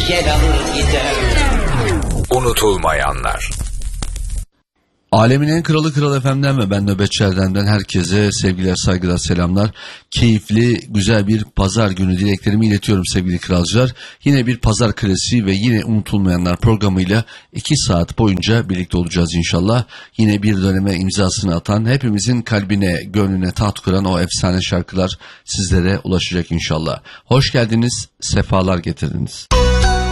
yer alır gider. Unutulmayanlar. Alemin en kralı Kral FM'den ve ben Nöbetçi Erdem'den herkese sevgiler, saygılar, selamlar. Keyifli, güzel bir pazar günü dileklerimi iletiyorum sevgili kralcılar. Yine bir pazar klasiği ve yine unutulmayanlar programıyla 2 saat boyunca birlikte olacağız inşallah. Yine bir döneme imzasını atan, hepimizin kalbine, gönlüne taht kuran o efsane şarkılar sizlere ulaşacak inşallah. Hoş geldiniz, sefalar getirdiniz.